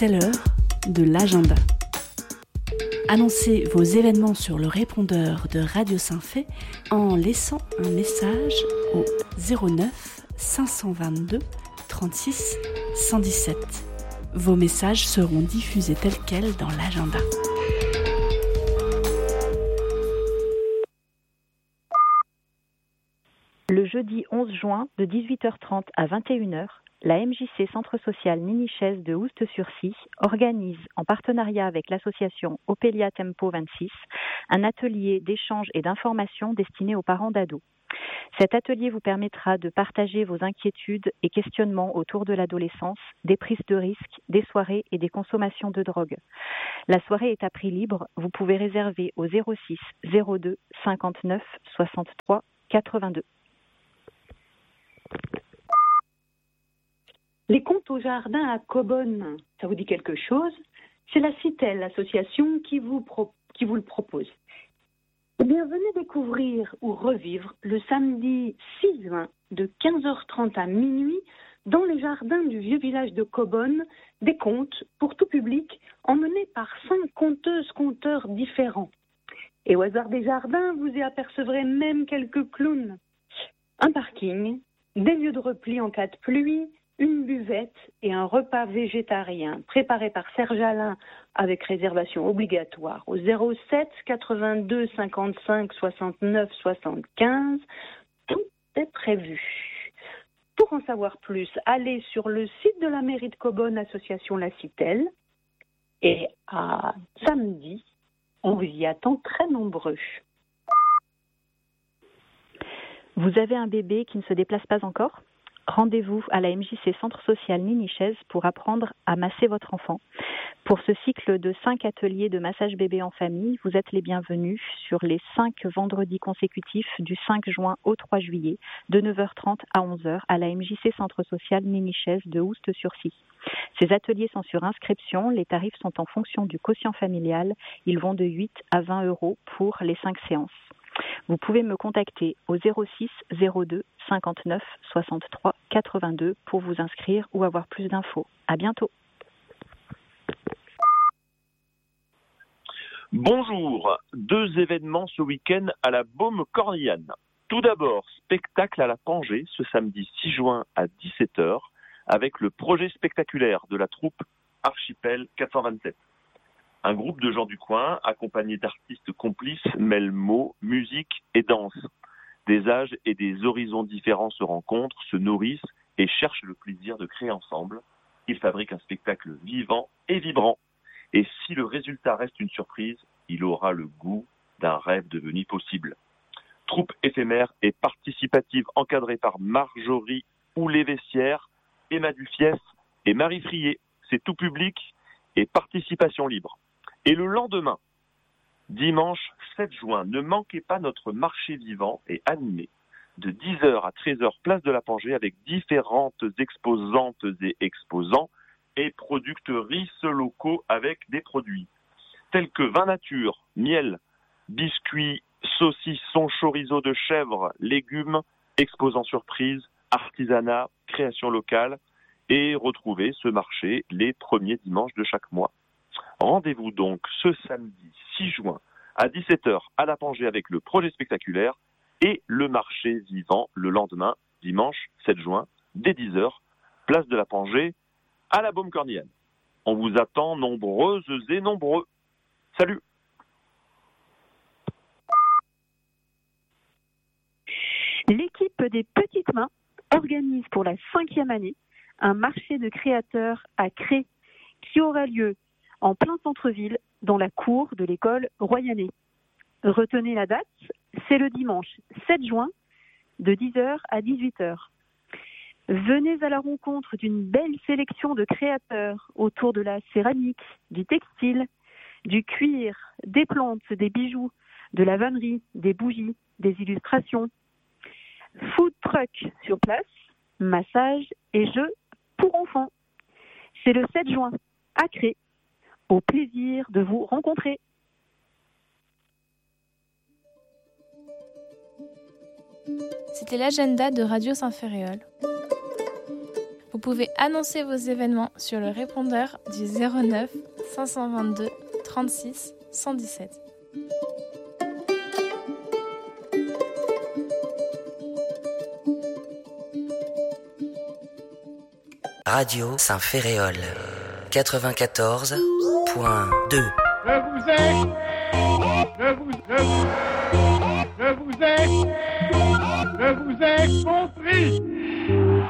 C'est l'heure de l'agenda. Annoncez vos événements sur le répondeur de Radio Saint-Fé en laissant un message au 09 522 36 117. Vos messages seront diffusés tels quels dans l'agenda. Le jeudi 11 juin de 18h30 à 21h, la MJC Centre Social Ninichaise de Oust-sur-Scie organise, en partenariat avec l'association Opelia Tempo 26, un atelier d'échange et d'information destiné aux parents d'ados. Cet atelier vous permettra de partager vos inquiétudes et questionnements autour de l'adolescence, des prises de risques, des soirées et des consommations de drogue. La soirée est à prix libre. Vous pouvez réserver au 06 02 59 63 82. Les contes au jardin à Cobonne, ça vous dit quelque chose? C'est la CITEL, l'association qui vous le propose. Eh bien, venez découvrir ou revivre le samedi 6 juin de 15h30 à minuit dans les jardins du vieux village de Cobonne, des contes pour tout public emmenés par 5 conteuses-conteurs différents. Et au hasard des jardins, vous y apercevrez même quelques clowns. Un parking, des lieux de repli en cas de pluie, une buvette et un repas végétarien préparé par Serge Alain avec réservation obligatoire au 07 82 55 69 75. Tout est prévu. Pour en savoir plus, allez sur le site de la mairie de Cobonne, association La Citelle. Et à samedi, on vous y attend très nombreux. Vous avez un bébé qui ne se déplace pas encore ? Rendez-vous à la MJC Centre Social Ninichaise pour apprendre à masser votre enfant. Pour ce cycle de 5 ateliers de massage bébé en famille, vous êtes les bienvenus sur les 5 vendredis consécutifs du 5 juin au 3 juillet, de 9h30 à 11h à la MJC Centre Social Ninichaise de Oust-sur-Scie. Ces ateliers sont sur inscription, les tarifs sont en fonction du quotient familial, ils vont de 8 à 20 € pour les 5 séances. Vous pouvez me contacter au 06 02 59 63 82 pour vous inscrire ou avoir plus d'infos. À bientôt. Bonjour, 2 événements ce week-end à la Baume Cornillane. Tout d'abord, spectacle à la Pangée ce samedi 6 juin à 17h avec le projet spectaculaire de la troupe Archipel 427. Un groupe de gens du coin, accompagné d'artistes complices, mêle mots, musique et danse. Des âges et des horizons différents se rencontrent, se nourrissent et cherchent le plaisir de créer ensemble. Ils fabriquent un spectacle vivant et vibrant. Et si le résultat reste une surprise, il aura le goût d'un rêve devenu possible. Troupe éphémère et participative encadrée par Marjorie Houlet-Vessière, Emma Dufiès et Marie Frier. C'est tout public et participation libre. Et le lendemain, dimanche 7 juin, ne manquez pas notre marché vivant et animé de 10h à 13h, place de la Pangée, avec différentes exposantes et exposants et productrices locaux avec des produits tels que vin nature, miel, biscuits, saucissons, chorizo de chèvre, légumes, exposants surprises, artisanat, création locale, et retrouvez ce marché les premiers dimanches de chaque mois. Rendez-vous donc ce samedi 6 juin à 17h à la Pangée avec le projet spectaculaire et le marché vivant le lendemain, dimanche 7 juin, dès 10h, place de la Pangée à la Baume Cornillane. On vous attend nombreuses et nombreux. Salut! L'équipe des Petites Mains organise pour la 5e année un marché de créateurs à Cré qui aura lieu en plein centre-ville dans la cour de l'école Royanais. Retenez la date, c'est le dimanche 7 juin de 10h à 18h. Venez à la rencontre d'une belle sélection de créateurs autour de la céramique, du textile, du cuir, des plantes, des bijoux, de la vannerie, des bougies, des illustrations. Food truck sur place, massage et jeux pour enfants. C'est le 7 juin à Cré. Au plaisir de vous rencontrer. C'était l'agenda de Radio Saint-Ferréol. Vous pouvez annoncer vos événements sur le répondeur du 09 522 36 117. Radio Saint-Féréol 94.2. Je vous ai compris.